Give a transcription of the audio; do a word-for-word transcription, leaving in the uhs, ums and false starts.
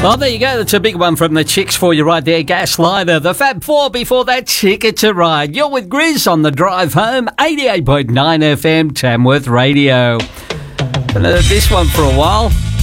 Oh, there you go. That's a big one from the Chicks for you right there. Gaslighter, the Fab Four before that, Ticket to Ride. You're with Grizz on the drive home, eighty-eight point nine F M, Tamworth Radio. Been at this one for a while.